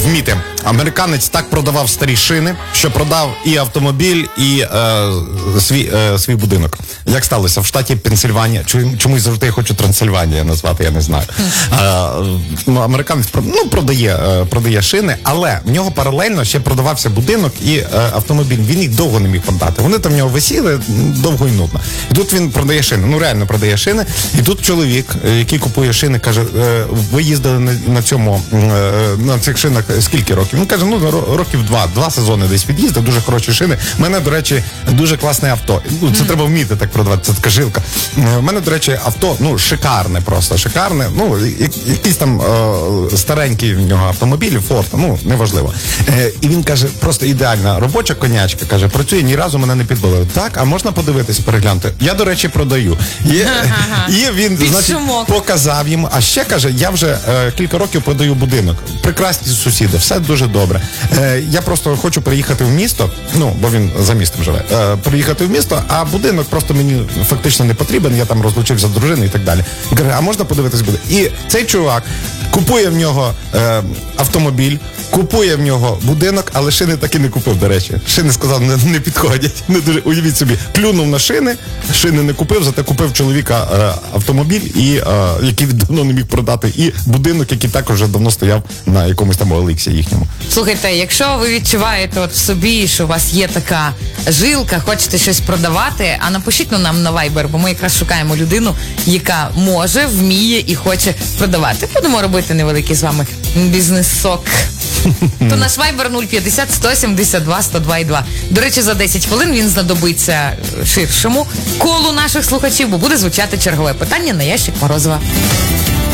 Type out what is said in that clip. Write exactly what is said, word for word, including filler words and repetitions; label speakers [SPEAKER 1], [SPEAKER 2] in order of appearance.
[SPEAKER 1] вміти. Американець так продавав старі шини, що продав і автомобіль, і е, свій, е, свій будинок. Як сталося? В штаті Пенсильванія, чомусь завжди я хочу Трансильванія назвати, я не знаю. Е, американець ну, продає, е, продає шини, але в нього паралельно ще продавався будинок і е, автомобіль. Він їх довго не міг продати. Вони там в нього висіли довго і нудно. І тут він продає шини, ну реально продає шини. І тут чоловік, який купує шини, каже, е, ви їздили на, на цьому, е, на цих шинах скільки років? Він каже, ну років два, два сезони десь від'їздив, дуже хороші шини. У мене, до речі, дуже класне авто. Ну, це mm. треба вміти так продавати, це така жилка. У мене, до речі, авто, ну, шикарне просто, шикарне. Ну, якийсь там е, старенький в нього автомобіль, Форд, ну, неважливо. Е, і він каже, просто ідеальна робоча конячка, каже, працює, ні разу мене не підбили. Так, а можна подивитись, переглянути? Я, до речі, продаю. І, і він, значить, показав йому, а ще, каже, я вже е, кілька років продаю будинок. Прекрасні сусіди, все дуже добре. Е, я просто хочу приїхати в місто, ну, бо він за містом живе, е, приїхати в місто, а будинок просто мені фактично не потрібен, я там розлучився з дружиною і так далі. Він каже, а можна подивитись буде? І цей чувак купує в нього е, автомобіль, купує в нього будинок, але шини таки не купив, до речі. Шини, сказав, не, не підходять. Не дуже, уявіть собі, плюнув на шини, шини не купив, зате купив чоловіка е, автомобіль, і, е, який давно не міг продати, і будинок, який також вже давно стояв на якомусь там Олексі їхньому.
[SPEAKER 2] Слухайте, якщо ви відчуваєте от в собі, що у вас є така жилка, хочете щось продавати, а напишіть ну, нам на Viber, бо ми якраз шукаємо людину, яка може, вміє і хоче продавати. Будемо робити невеликий з вами бізнес-сок. То наш Viber нуль п'ятдесят сто сімдесят два сто два і два. До речі, за десять хвилин він знадобиться ширшому колу наших слухачів, бо буде звучати чергове питання на ящик Морозова.